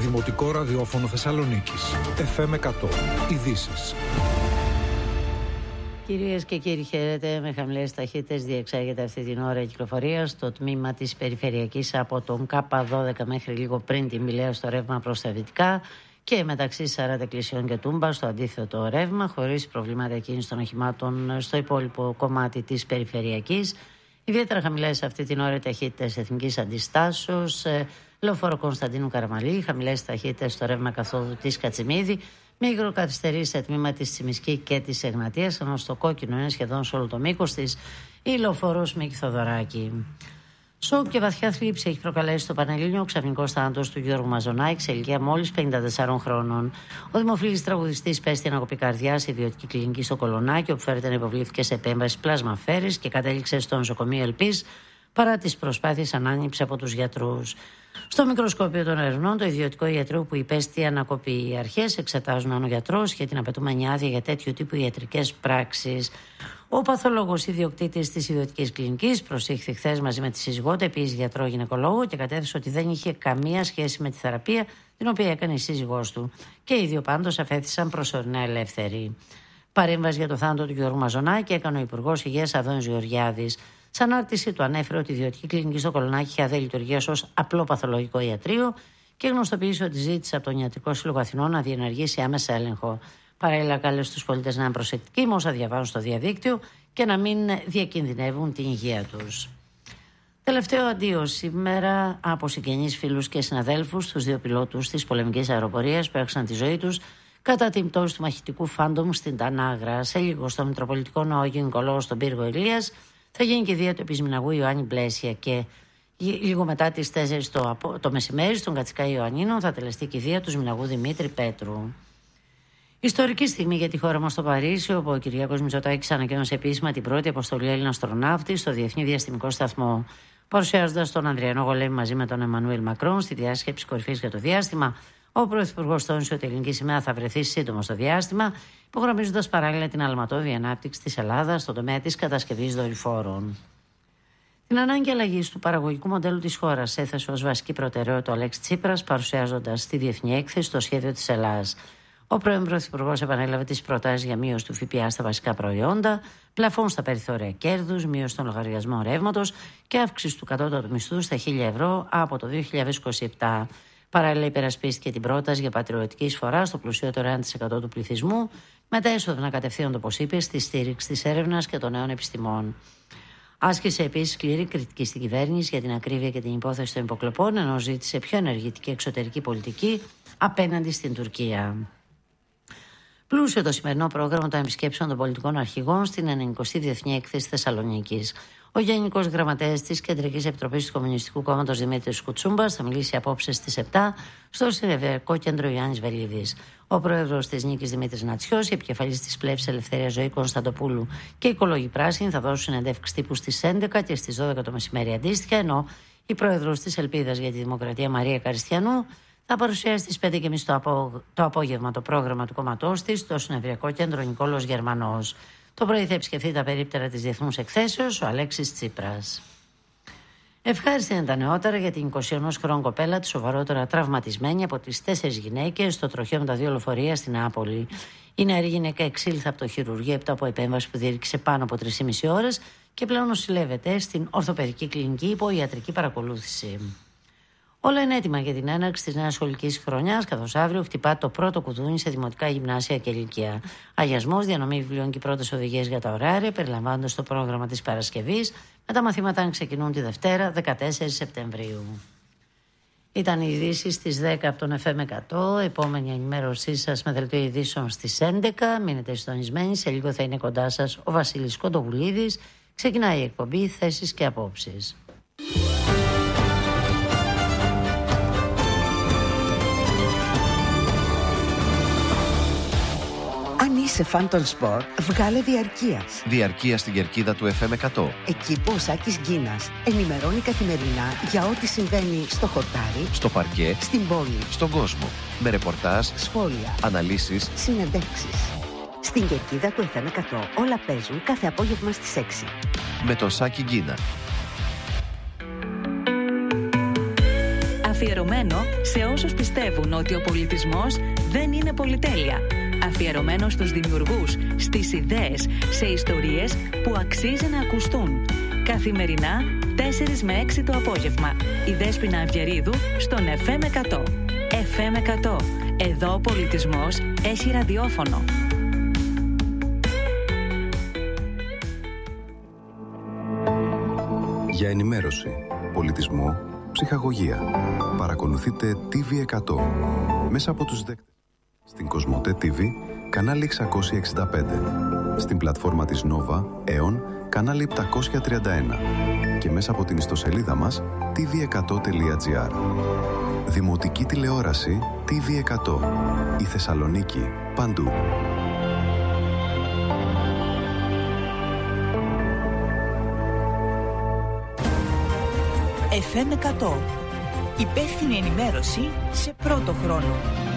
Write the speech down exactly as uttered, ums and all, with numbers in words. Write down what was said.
Δημοτικό Ραδιόφωνο Θεσσαλονίκης. εφ εμ εκατό. Ειδήσεις. Κυρίες και κύριοι, χαίρετε. Με χαμηλές ταχύτητες διεξάγεται αυτή την ώρα η κυκλοφορία στο τμήμα της Περιφερειακής από τον Κάπα δώδεκα μέχρι λίγο πριν την Μηλαία στο ρεύμα προς τα δυτικά και μεταξύ Σαράντα Εκκλησιών και Τούμπα στο αντίθετο ρεύμα, χωρίς προβλήματα κίνηση των οχημάτων στο υπόλοιπο κομμάτι της Περιφερειακής. Ιδιαίτερα χαμηλές αυτή την ώρα οι ταχύτητες Εθνικής Αντιστάσεως, Λεωφόρο Κωνσταντίνου Καραμαλή, χαμηλές ταχύτητες στο ρεύμα καθόδου της Κατσιμίδη, μικροκαθυστερήσεις σε τμήμα της Τσιμισκή και της Εγνατίας, ενώ στο κόκκινο είναι σχεδόν σε όλο το μήκος της η Λεωφόρος Μίκη Θοδωράκη. Σοκ και βαθιά θλίψη έχει προκαλέσει στο Πανελλήνιο ο ξαφνικός θάνατος του Γιώργου Μαζονάκη σε ηλικία μόλις πενήντα τεσσάρων χρόνων. Ο δημοφιλής τραγουδιστής πέστη ανακοπή καρδιάς σε ιδιωτική κλινική στο Κολονάκι, όπου φέρεται να υποβλήθηκε σε επέμβαση πλάσμα-φέρης και κατέληξε στο νοσοκομείο Ελπής παρά τις προσπάθειες ανάνυψη από τους γιατρούς. Στο μικροσκόπιο των ερευνών, το ιδιωτικό ιατρείο που υπέστη ανακοπή. Οι αρχές εξετάζουν αν ο γιατρός είχε την απαιτούμενη άδεια για τέτοιου τύπου ιατρικές πράξεις. Ο παθολόγος ιδιοκτήτης της ιδιωτικής κλινικής προσήχθη χθες μαζί με τη σύζυγό του, επίσης γιατρό-γυναικολόγο, και κατέθεσε ότι δεν είχε καμία σχέση με τη θεραπεία την οποία έκανε η σύζυγός του. Και οι δύο πάντως αφέθησαν προσωρινά ελεύθεροι. Παρέμβαση για το θάνατο του Γιώργου Μαζονάκη έκανε ο Υπουργός Υγείας Άδωνης Γεωργιάδης. Σαν άρτηση του ανέφερε ότι η ιδιωτική κλινική στο Κολονάκι είχε άδεια λειτουργίας ως απλό παθολογικό ιατρείο και γνωστοποίησε ότι ζήτησε από τον Ιατρικό Σύλλογο Αθηνών να διενεργήσει άμεσα έλεγχο. Παράλληλα, κάλεσε τους πολίτες να είναι προσεκτικοί με όσα διαβάζουν στο διαδίκτυο και να μην διακινδυνεύουν την υγεία τους. Τελευταίο αντίο σήμερα από συγγενείς, φίλους και συναδέλφους στους δύο πιλότους της πολεμικής αεροπορίας που έχασαν τη ζωή τους κατά την πτώση του μαχητικού Φάντομ στην Τανάγρα. Σε λίγο στο Μητροπολιτικό Ναό Γυναικολόγο στον Πύργο Ηλίας θα γίνει και δία του επισμηναγού Ιωάννη Μπλέσια και λίγο μετά τις τέσσερις το, το μεσημέρι στον Κατσικά Ιωαννίνων θα τελεστεί και η δία του Σμηναγού Δημήτρη Πέτρου. Ιστορική στιγμή για τη χώρα μας στο Παρίσι, όπου ο Κυριάκος Μητσοτάκης ανακοίνωσε επίσημα την πρώτη αποστολή Έλληνα αστροναύτη στο Διεθνή Διαστημικό Σταθμό. Παρουσιάζοντας τον Ανδριανό Γολέμη μαζί με τον Εμμανουέλ Μακρόν στη διάσκεψη κορυφής για το διάστημα, ο Πρωθυπουργός τόνισε ότι η ελληνική σημαία θα βρεθεί σύντομα στο διάστημα, υπογραμμίζοντας παράλληλα την αλματώδη ανάπτυξη της Ελλάδας στον τομέα της κατασκευής δορυφόρων. Την ανάγκη αλλαγής του παραγωγικού μοντέλου της χώρας έθεσε ως βασική προτεραιότητα ο Αλέξης Τσίπρας, παρουσιάζοντας στη Διεθνή Έκθεση το σχέδιο της Ελλάδας. Ο πρώην Πρωθυπουργός επανέλαβε τις προτάσεις για μείωση του ΦΠΑ στα βασικά προϊόντα, πλαφόν στα περιθώρια κέρδους, μείωση των λογαριασμών ρεύματος και αύξηση του κατώτατου μισθού στα χίλια ευρώ από το δύο χιλιάδες είκοσι επτά. Παράλληλα, υπερασπίστηκε την πρόταση για πατριωτική εισφορά στο πλουσιότερο ένα τοις εκατό του πληθυσμού, με τα έσοδα να κατευθύνονται, όπως είπε, στη στήριξη της έρευνας και των νέων επιστημών. Άσκησε επίσης σκληρή κριτική στην κυβέρνηση για την ακρίβεια και την υπόθεση των υποκλοπών, ενώ ζήτησε πιο ενεργητική εξωτερική πολιτική απέναντι στην Τουρκία. Πλούσιο το σημερινό πρόγραμμα των επισκέψεων των πολιτικών αρχηγών στην ενενηκοστή Διεθνή Έκθεση Θεσσαλονίκης. Ο Γενικός Γραμματέας της Κεντρικής Επιτροπής του Κομμουνιστικού Κόμματος Δημήτρης Κουτσούμπας θα μιλήσει απόψε στις επτά στο Συνεδριακό Κέντρο Ιωάννης Βελίδης. Ο πρόεδρος της Νίκης Δημήτρης Νατσιός, η επικεφαλής της Πλεύσης Ελευθερία Ζωή Κωνσταντοπούλου και οι οικολόγοι πράσινοι θα δώσουν συνεντεύξεις τύπου στις έντεκα και στις δώδεκα το μεσημέρι αντίστοιχα, ενώ η πρόεδρος της Ελπίδας για τη Δημοκρατία Μαρία Καριστιανού θα παρουσιάσει στις πέντε και μισή το, απο... το απόγευμα το πρόγραμμα του κόμματός της στο Συνεδριακό Κέντρο Νικόλαος Γερμανός. Το πρωί θα επισκεφθεί τα περίπτερα της Διεθνούς Εκθέσεως ο Αλέξης Τσίπρας. Ευχάριστη είναι τα νεότερα για την είκοσι ενός χρόνου κοπέλα, τη σοβαρότερα τραυματισμένη από τις τέσσερις γυναίκες στο τροχαίο με τα δύο λεωφορεία στην Νεάπολη. Η νεαρή γυναίκα εξήλθε από το χειρουργείο έπειτα από επέμβαση που διήρκησε πάνω από τρεις και μισή ώρες και πλέον νοσηλεύεται στην ορθοπαιδική κλινική υπό ιατρική παρακολούθηση. Όλα είναι έτοιμα για την έναρξη της νέας σχολικής χρονιάς, καθώς αύριο χτυπά το πρώτο κουδούνι σε δημοτικά γυμνάσια και λύκεια. Αγιασμός, διανομή βιβλίων και πρώτες οδηγίες για τα ωράρια περιλαμβάνονται στο πρόγραμμα της Παρασκευής, με τα μαθήματα να ξεκινούν τη Δευτέρα, δεκατέσσερις Σεπτεμβρίου. Ήταν οι ειδήσεις στις δέκα από τον εφ εμ εκατό. Επόμενη ενημέρωσή σας με δελτίο ειδήσεων στις έντεκα. Μείνετε συντονισμένοι. Σε λίγο θα είναι κοντά σας ο Βασίλης Κοντοβουλίδης. Ξεκινάει η εκπομπή Θέσεις και Απόψεις. Αν είσαι φαν των σπορ, βγάλε διαρκείας. Διαρκεία στην κερκίδα του εφ εμ εκατό. Εκεί που ο Σάκης Γκίνας ενημερώνει καθημερινά για ό,τι συμβαίνει στο χορτάρι, στο παρκέ, στην πόλη, στον κόσμο. Με ρεπορτάζ, σχόλια, αναλύσεις, συνεντεύξεις. Στην κερκίδα του εφ εμ εκατό όλα παίζουν κάθε απόγευμα στις έξι. Με τον Σάκη Γκίνα. Αφιερωμένο σε όσους πιστεύουν ότι ο πολιτισμός δεν είναι πολυτέλεια. Αφιερωμένο στους δημιουργούς, στις ιδέες, σε ιστορίες που αξίζει να ακουστούν. Καθημερινά, τέσσερις με έξι το απόγευμα. Η Δέσποινα Αυγερίδου στον εφ εμ εκατό. εφ εμ εκατό. Εδώ ο πολιτισμός έχει ραδιόφωνο. Για ενημέρωση, πολιτισμό, ψυχαγωγία. Παρακολουθείτε τι βι εκατό μέσα από τους δέκτες. Στην Κοσμοτέ τι βι, κανάλι εξακόσια εξήντα πέντε. Στην πλατφόρμα της Nova, Aeon, κανάλι επτακόσια τριάντα ένα. Και μέσα από την ιστοσελίδα μας, τι βι εκατό τελεία τζι άρ. Δημοτική τηλεόραση τι βι εκατό. Η Θεσσαλονίκη, παντού. εφ εμ εκατό. Υπεύθυνη ενημέρωση σε πρώτο χρόνο.